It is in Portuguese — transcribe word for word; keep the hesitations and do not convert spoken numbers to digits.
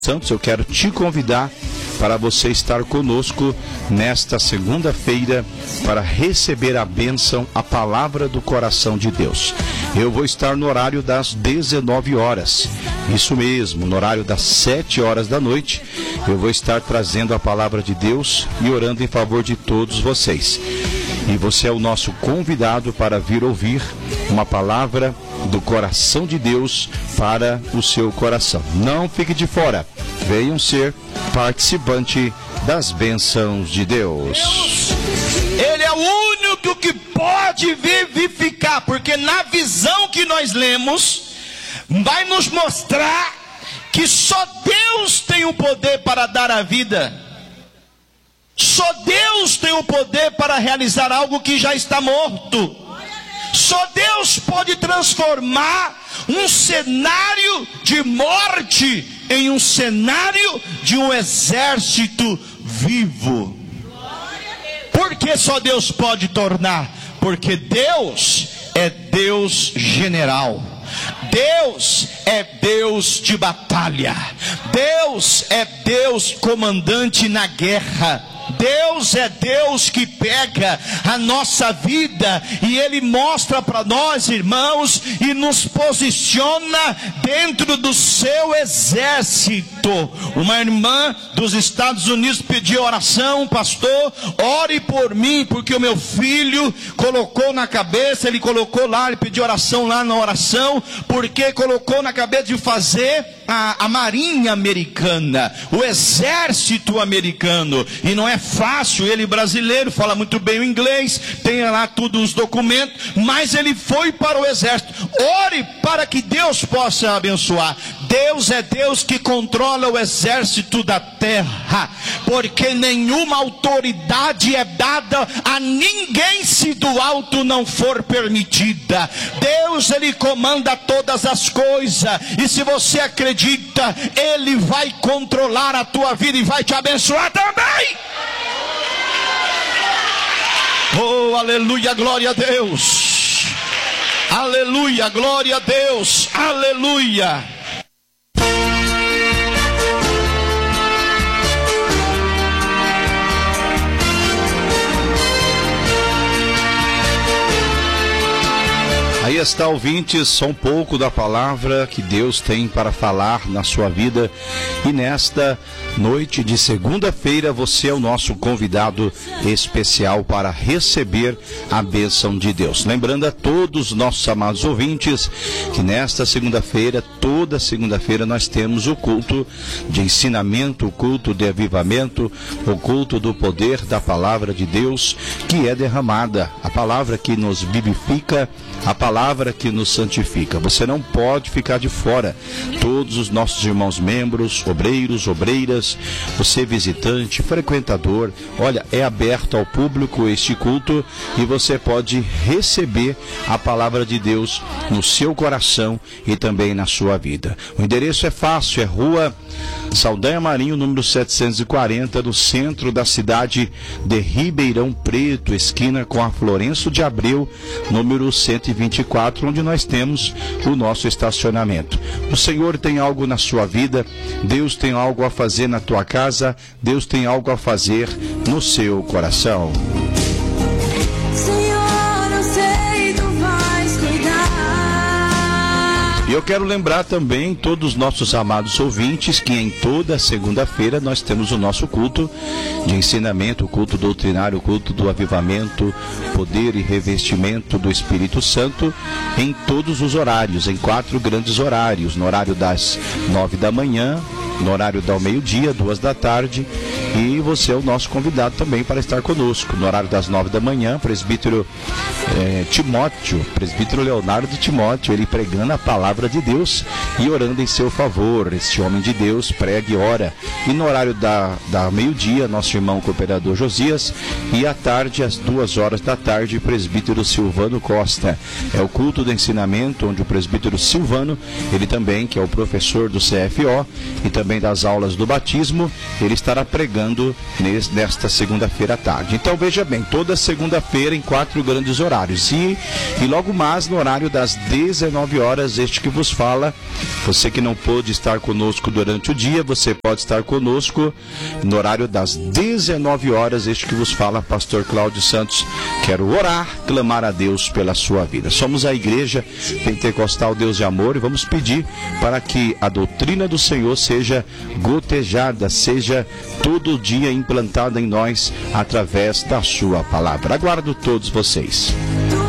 Santos, eu quero te convidar para você estar conosco nesta segunda-feira para receber a bênção, a palavra do coração de Deus. Eu vou estar no horário das dezenove horas, isso mesmo, no horário das sete horas da noite, eu vou estar trazendo a palavra de Deus e orando em favor de todos vocês. E você é o nosso convidado para vir ouvir uma palavra do coração de Deus para o seu coração. Não fique de fora, venham ser participante das bênçãos de Deus. Ele é o único que pode vivificar, porque na visão que nós lemos, vai nos mostrar que só Deus tem o poder para dar a vida. Só Deus tem o poder para realizar algo que já está morto. Só Deus pode transformar um cenário de morte em um cenário de um exército vivo. Por que só Deus pode tornar? Porque Deus é Deus general. Deus é Deus de batalha. Deus é Deus comandante na guerra. Deus é Deus que pega a nossa vida e Ele mostra para nós, irmãos, e nos posiciona dentro do seu exército. Uma irmã dos Estados Unidos pediu oração: pastor, ore por mim, porque o meu filho colocou na cabeça, ele colocou lá, ele pediu oração lá na oração, porque colocou na cabeça de fazer a, a marinha americana, o exército americano, e não é fácil. Ele brasileiro, fala muito bem o inglês, tem lá todos os documentos, mas ele foi para o exército. Ore para que Deus possa abençoar. Deus é Deus que controla o exército da terra, porque nenhuma autoridade é dada a ninguém se do alto não for permitida. Deus, Ele comanda todas as coisas, e se você acredita, Ele vai controlar a tua vida e vai te abençoar também. Oh, aleluia, glória a Deus. Aleluia, glória a Deus. Aleluia. Aí está, ouvintes, só um pouco da palavra que Deus tem para falar na sua vida. E nesta noite de segunda-feira, você é o nosso convidado especial para receber a bênção de Deus. Lembrando a todos os nossos amados ouvintes que nesta segunda-feira, toda segunda-feira, nós temos o culto de ensinamento, o culto de avivamento, o culto do poder da palavra de Deus que é derramada, a palavra que nos vivifica, a palavra que nos santifica. Você não pode ficar de fora. Todos os nossos irmãos membros, obreiros, obreiras, você visitante, frequentador, olha, é aberto ao público este culto e você pode receber a palavra de Deus no seu coração e também na sua vida. O endereço é fácil, é Rua Saldanha Marinho, número setecentos e quarenta, no centro da cidade de Ribeirão Preto, esquina com a Florencio de Abreu, número cento e vinte e quatro, onde nós temos o nosso estacionamento. O Senhor tem algo na sua vida, Deus tem algo a fazer na tua casa, Deus tem algo a fazer no seu coração. E eu quero lembrar também todos os nossos amados ouvintes que em toda segunda-feira nós temos o nosso culto de ensinamento, o culto doutrinário, o culto do avivamento, poder e revestimento do Espírito Santo, em todos os horários, em quatro grandes horários: no horário das nove da manhã, no horário do meio-dia, duas da tarde, e você é o nosso convidado também para estar conosco. No horário das nove da manhã, presbítero é, Timóteo, presbítero Leonardo Timóteo, ele pregando a palavra de Deus e orando em seu favor. Este homem de Deus prega e ora. E no horário da, da meio-dia, nosso irmão cooperador Josias, e à tarde, às duas horas da tarde, presbítero Silvano Costa. É o culto do ensinamento, onde o presbítero Silvano, ele também, que é o professor do C F O e também das aulas do batismo, ele estará pregando pregando nesta segunda-feira à tarde. Então veja bem, toda segunda-feira em quatro grandes horários. E, e logo mais no horário das dezenove horas, este que vos fala, você que não pôde estar conosco durante o dia, você pode estar conosco no horário das dezenove horas, este que vos fala, pastor Cláudio Santos. Quero orar, clamar a Deus pela sua vida. Somos a Igreja Pentecostal Deus de Amor e vamos pedir para que a doutrina do Senhor seja gotejada, seja todo dia implantada em nós através da sua palavra. Aguardo todos vocês.